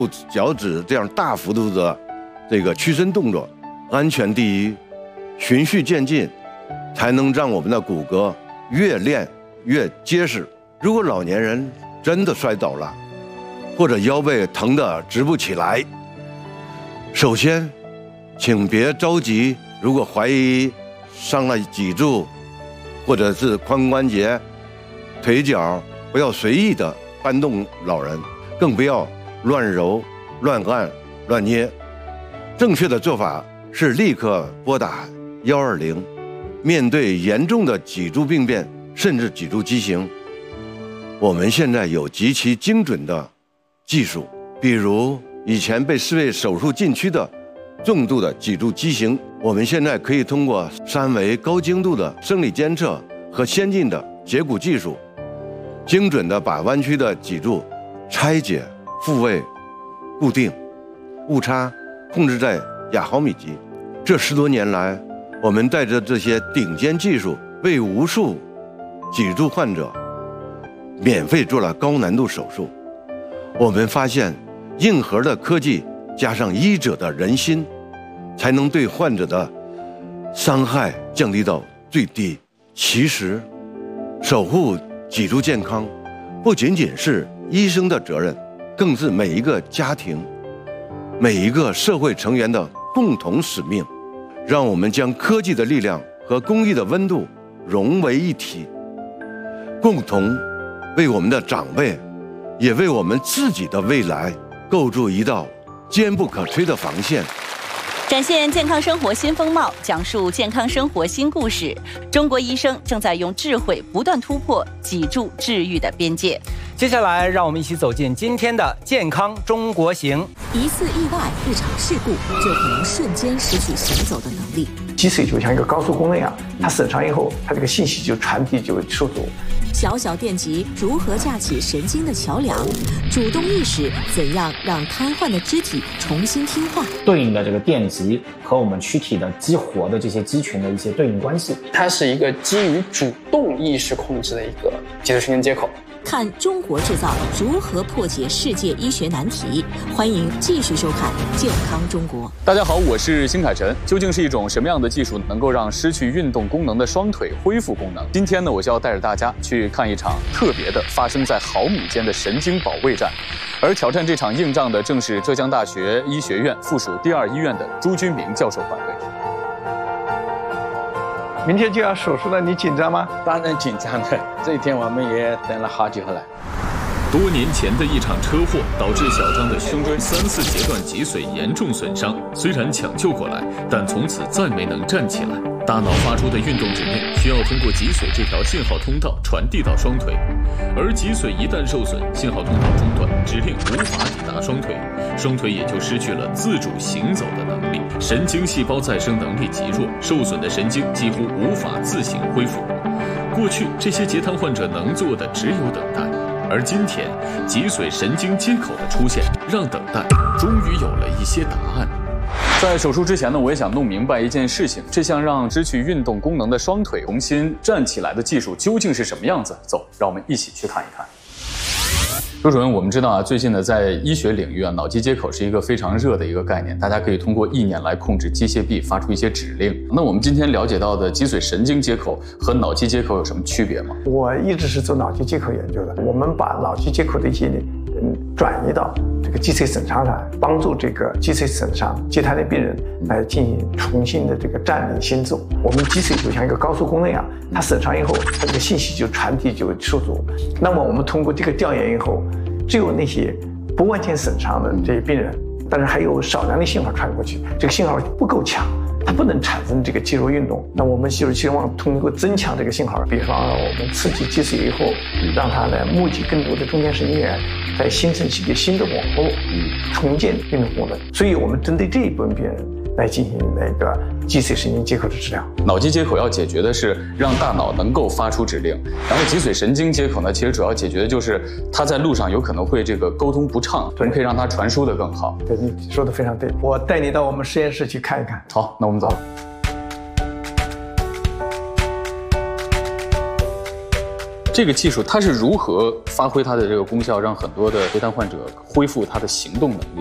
脚趾这样大幅度的这个屈伸动作，安全第一，循序渐进，才能让我们的骨骼越练越结实。如果老年人真的摔倒了，或者腰背疼得直不起来，首先请别着急，如果怀疑伤了脊柱或者是髋关节、腿脚，不要随意的搬动老人，更不要乱揉、乱按、乱捏。正确的做法是立刻拨打120。面对严重的脊柱病变甚至脊柱畸形，我们现在有极其精准的技术，比如以前被视为手术禁区的重度的脊柱畸形，我们现在可以通过3维高精度的生理监测和先进的截骨技术，精准地把弯曲的脊柱拆解、复位、固定，误差控制在亚毫米级。这10多年来，我们带着这些顶尖技术，为无数脊柱患者免费做了高难度手术。我们发现，硬核的科技加上医者的仁心，才能对患者的伤害降低到最低。其实，守护脊柱健康不仅仅是医生的责任，更是每一个家庭、每一个社会成员的共同使命。让我们将科技的力量和公益的温度融为一体，共同为我们的长辈，也为我们自己的未来构筑一道坚不可摧的防线。 展现健康生活新风貌，讲述健康生活新故事。中国医生正在用智慧不断突破脊柱治愈的边界。 接下来，让我们一起走进今天的健康中国行。 一次意外、一场事故，就可能瞬间失去行走的能力。 脊髓就像一个高速公路一样，它损伤以后，它这个信息就传递就受阻。 小小电极如何架起神经的桥梁？主动意识怎样让瘫痪的肢体重新听话？ 对应的这个电极和我们躯体的激活的这些肌群的一些对应关系， 它是一个基于主动意识控制的一个脊髓神经接口。 看中国制造如何破解世界医学难题，欢迎继续收看《健康中国》。 大家好，我是辛凯晨。究竟是一种什么样的技术能够让失去运动功能的双腿恢复功能？今天呢，我就要带着大家去看一场特别的、发生在毫米间的神经保卫战。而挑战这场硬仗的，正是浙江大学医学院附属第2医院的朱军明教授团队。 明天就要手术了，你紧张吗？ 当然紧张的，这一天我们也等了好久了。 多年前的一场车祸导致小张的胸椎3、4节段脊髓严重损伤，虽然抢救过来，但从此再没能站起来。大脑发出的运动指令需要通过脊髓这条信号通道传递到双腿，而脊髓一旦受损，信号通道中断，指令无法抵达双腿，双腿也就失去了自主行走的能力。神经细胞再生能力极弱，受损的神经几乎无法自行恢复。过去这些截瘫患者能做的只有等待，而今天脊髓神经接口的出现，让等待终于有了一些答案。 在手术之前呢，我也想弄明白一件事情：这项让失去运动功能的双腿重新站起来的技术究竟是什么样子？走，让我们一起去看一看。周主任，我们知道啊，最近呢，在医学领域啊，脑机接口是一个非常热的一个概念，大家可以通过意念来控制机械臂，发出一些指令。那我们今天了解到的脊髓神经接口和脑机接口有什么区别吗？ 我一直是做脑机接口研究的，我们把脑机接口的一些转移到这个脊髓损伤上，帮助这个脊髓损伤截瘫的病人来进行重新的这个站立行走。我们脊髓就像一个高速公路一样，它损伤以后，它这个信息就传递就受阻。那么我们通过这个调研以后，只有那些不完全损伤的这些病人，但是还有少量的信号传过去，这个信号不够强，它不能产生这个肌肉运动。那我们就是希望通过增强这个信号，比方我们刺激脊髓以后，让它来募集更多的中间神经元，来形成一个新的网络，重建运动功能。所以我们针对这一部分病人来进行那个脊髓神经接口的治疗。 脑机接口要解决的是让大脑能够发出指令，然后脊髓神经接口呢，其实主要解决的就是它在路上有可能会这个沟通不畅，我们可以让它传输的更好。 对，你说的非常对，我带你到我们实验室去看一看。 好，那我们走。 这个技术它是如何发挥它的这个功效，让很多的截瘫患者恢复他的行动能力？